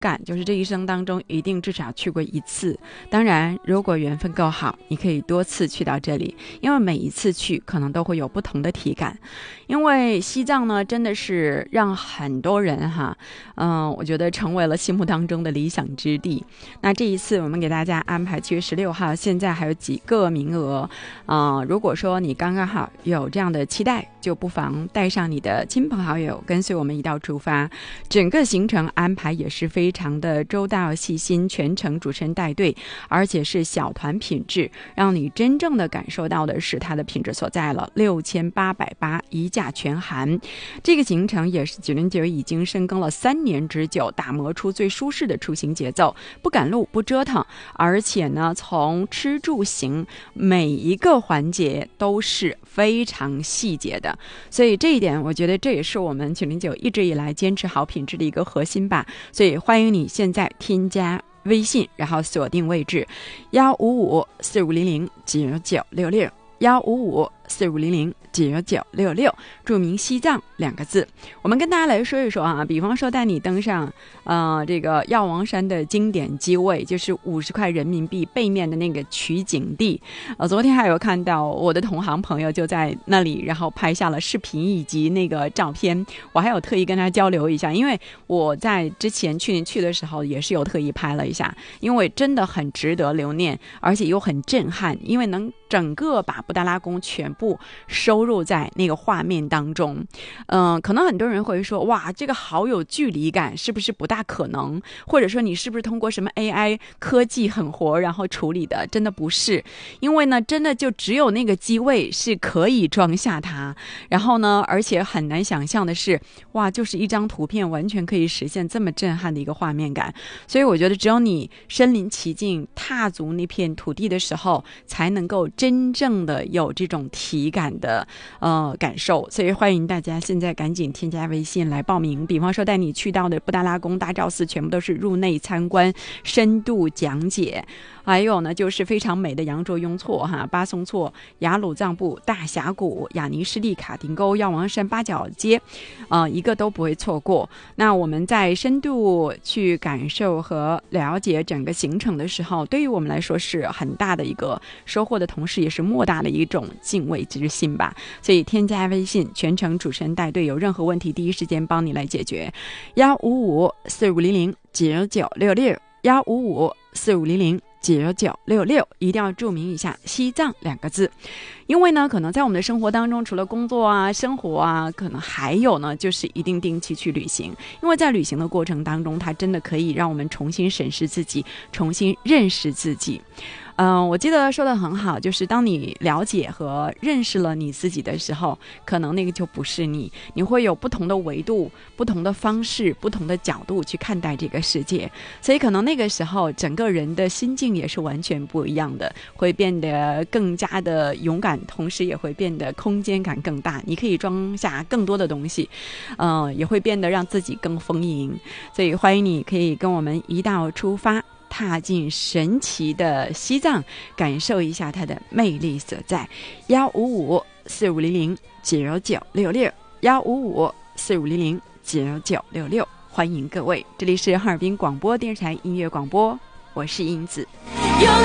感，就是这一生当中一定至少去过一次。当然如果缘分够好，你可以多次去到这里，因为每一次去可能都会有不同的体感。因为西藏呢真的是让很多人我觉得成为了心目当中的理想之地。那这一次我们给大家安排7月16号，现在还有几个名额。如果说你刚刚好有这样的期待，就不妨带上你的亲朋好友，跟随我们一道出发。整个行程安排也是非常的周到细心，全程主持人带队，而且是小团品质，让你真正的感受到的是它的品质所在了。6880一价全含。这个行程也是909已经深耕了3年之久，打磨出最舒适的出行节奏，不赶路不折腾，而且呢从吃住行每一个环节都是非常细节的。所以这一点我觉得这也是我们909一直以来坚持好品质的一个核心吧。所以欢迎你现在添加微信，然后锁定位置155-4500-9966，155-4500-9966，注明西藏2个字。我们跟大家来说一说比方说带你登上这个药王山的经典机位，就是50块人民币背面的那个取景地。昨天还有看到我的同行朋友就在那里，然后拍下了视频以及那个照片，我还有特意跟他交流一下，因为我在之前去年去的时候也是有特意拍了一下，因为真的很值得留念，而且又很震撼，因为能整个把布达拉宫全部收入在那个画面当中。可能很多人会说，哇，这个好有距离感，是不是不大可能？或者说你是不是通过什么 AI 科技很活然后处理的？真的不是，因为呢真的就只有那个机位是可以装下它，然后呢而且很难想象的是，哇，就是一张图片完全可以实现这么震撼的一个画面感。所以我觉得只有你身临其境踏足那片土地的时候，才能够真正的有这种体感的感受。所以欢迎大家现在赶紧添加微信来报名。比方说带你去到的布达拉宫、大昭寺全部都是入内参观深度讲解，还有呢就是非常美的羊卓雍措巴松措、雅鲁藏布、大峡谷、雅尼湿地、卡丁沟、药王山八角街，一个都不会错过。那我们在深度去感受和了解整个行程的时候，对于我们来说是很大的一个收获的同时，也是莫大的一种敬畏之心吧。所以添加微信，全程主持人带队，有任何问题第一时间帮你来解决。155-4500-9966，155-4500-9966，一定要注明一下西藏2个字。因为呢可能在我们的生活当中，除了工作生活可能还有呢就是一定定期去旅行。因为在旅行的过程当中，它真的可以让我们重新审视自己，重新认识自己。我记得说的很好，就是当你了解和认识了你自己的时候，可能那个就不是你会有不同的维度、不同的方式、不同的角度去看待这个世界。所以可能那个时候整个人的心境也是完全不一样的，会变得更加的勇敢，同时也会变得空间感更大，你可以装下更多的东西，也会变得让自己更丰盈。所以欢迎你可以跟我们一道出发，踏进神奇的西藏，感受一下它的魅力所在。155-4500-9966，155-4500-9966，欢迎各位，这里是哈尔滨广播电视台音乐广播，我是英子。